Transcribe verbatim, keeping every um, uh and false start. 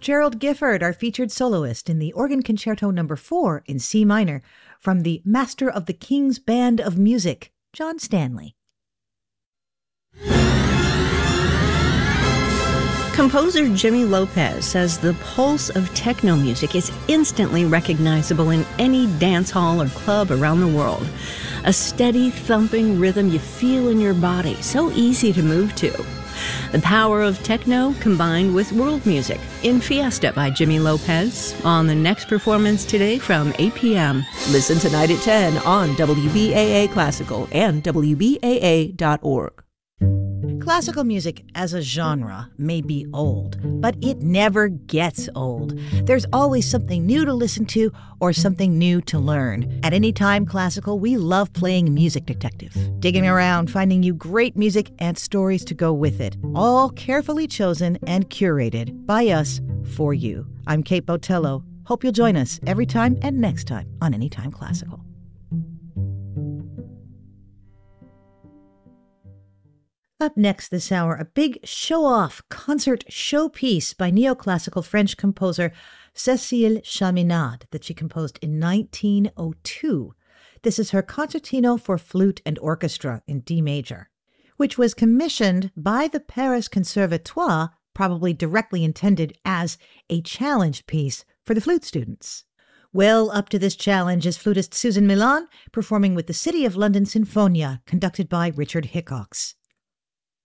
Gerald Gifford, our featured soloist in the Organ Concerto number four in C minor from the Master of the King's Band of Music, John Stanley. Composer Jimmy Lopez says the pulse of techno music is instantly recognizable in any dance hall or club around the world. A steady, thumping rhythm you feel in your body, so easy to move to. The power of techno combined with world music in Fiesta by Jimmy Lopez on the next performance today from eight p.m. Listen tonight at ten on W B A A Classical and W B A A dot org. Classical music as a genre may be old, but it never gets old. There's always something new to listen to or something new to learn. At Anytime Classical, we love playing Music Detective, digging around, finding you great music and stories to go with it, all carefully chosen and curated by us for you. I'm Kate Botello. Hope you'll join us every time and next time on Anytime Classical. Up next this hour, a big show-off concert showpiece by neoclassical French composer Cécile Chaminade that she composed in nineteen oh two. This is her Concertino for Flute and Orchestra in D major, which was commissioned by the Paris Conservatoire, probably directly intended as a challenge piece for the flute students. Well up to this challenge is flutist Susan Milan, performing with the City of London Sinfonia, conducted by Richard Hickox.